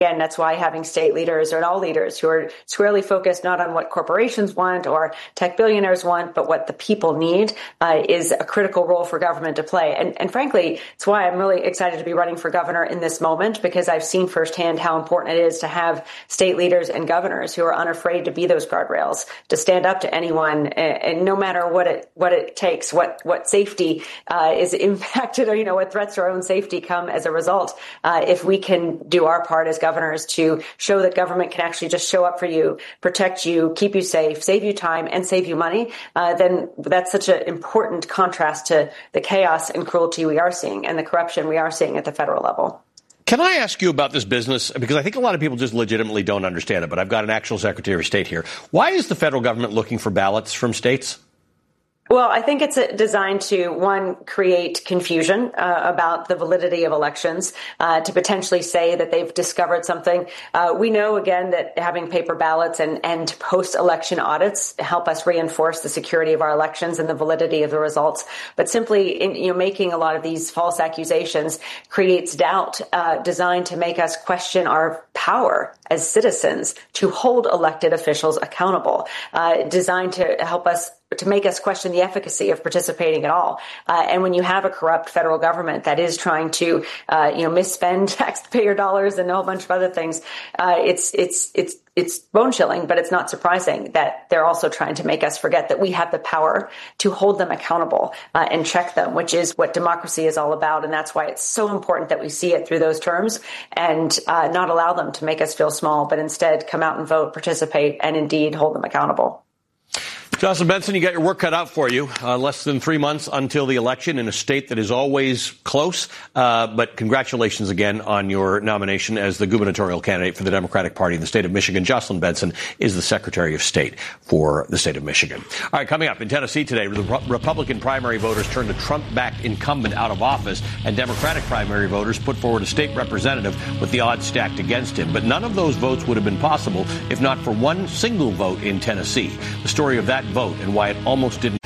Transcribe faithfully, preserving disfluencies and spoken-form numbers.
Again, that's why having state leaders or all leaders who are squarely focused not on what corporations want or tech billionaires want, but what the people need uh, is a critical role for government to play. And, and frankly, it's why I'm really excited to be running for governor in this moment, because I've seen firsthand how important it is to have state leaders and governors who are unafraid to be those guardrails, to stand up to anyone, and, and no matter what it what it takes, what what safety uh, is impacted, or you know what threats to our own safety come as a result. Uh, if we can do our part as governors governors to show that government can actually just show up for you, protect you, keep you safe, save you time, and save you money, uh, then that's such an important contrast to the chaos and cruelty we are seeing and the corruption we are seeing at the federal level. Can I ask you about this business? Because I think a lot of people just legitimately don't understand it, but I've got an actual Secretary of State here. Why is the federal government looking for ballots from states? Well, I think it's designed to, one, create confusion uh, about the validity of elections, uh, to potentially say that they've discovered something. Uh, we know, again, that having paper ballots and, and post-election audits help us reinforce the security of our elections and the validity of the results. But simply, in, you know, making a lot of these false accusations creates doubt, uh, designed to make us question our power as citizens to hold elected officials accountable, uh, designed to help us to make us question the efficacy of participating at all. Uh, and when you have a corrupt federal government that is trying to, uh, you know, misspend taxpayer dollars and a whole bunch of other things, uh, it's, it's, it's, it's bone chilling, but it's not surprising that they're also trying to make us forget that we have the power to hold them accountable uh, and check them, which is what democracy is all about. And that's why it's so important that we see it through those terms and uh, not allow them to make us feel small, but instead come out and vote, participate, and indeed hold them accountable. Jocelyn Benson, you got your work cut out for you. Uh, less than three months until the election in a state that is always close. Uh, but congratulations again on your nomination as the gubernatorial candidate for the Democratic Party in the state of Michigan. Jocelyn Benson is the Secretary of State for the state of Michigan. All right, coming up in Tennessee today, the Re- Republican primary voters turned a Trump-backed incumbent out of office, and Democratic primary voters put forward a state representative with the odds stacked against him. But none of those votes would have been possible if not for one single vote in Tennessee. The story of that vote and why it almost didn't